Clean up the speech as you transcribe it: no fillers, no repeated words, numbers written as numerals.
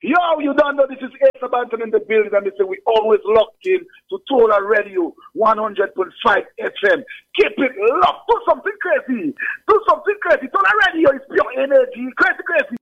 Yo, you don't know this is Ace Banton in the building, and they say we always locked in to Tola Radio 100.5 FM. Keep it locked. Do something crazy. Do something crazy. Tola Radio is pure energy. Crazy, crazy.